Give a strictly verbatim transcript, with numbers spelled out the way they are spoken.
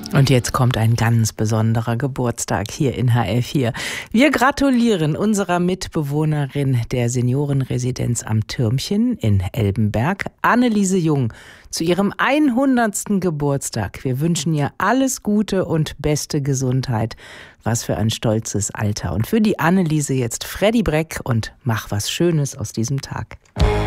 Und jetzt kommt ein ganz besonderer Geburtstag hier in H L vier. Wir gratulieren unserer Mitbewohnerin der Seniorenresidenz am Türmchen in Elbenberg, Anneliese Jung, zu ihrem hundertsten Geburtstag. Wir wünschen ihr alles Gute und beste Gesundheit. Was für ein stolzes Alter. Und für die Anneliese jetzt Freddy Breck und Mach was Schönes aus diesem Tag.